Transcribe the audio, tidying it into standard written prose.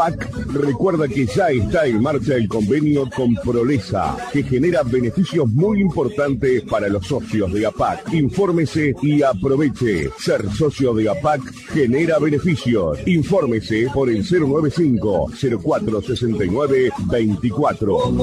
APAC recuerda que ya está en marcha el convenio con Prolesa, que genera beneficios muy importantes para los socios de APAC. Infórmese y aproveche. Ser socio de APAC genera beneficios. Infórmese por el 095-0469-24.